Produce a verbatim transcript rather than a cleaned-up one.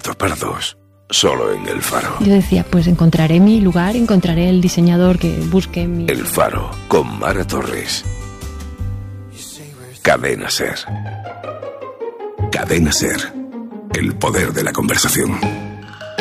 Alberto Pardos, solo en El Faro. Yo decía, pues encontraré mi lugar, encontraré el diseñador que busque mi... El Faro, con Mara Torres. Cadena Ser. Cadena Ser. El poder de la conversación.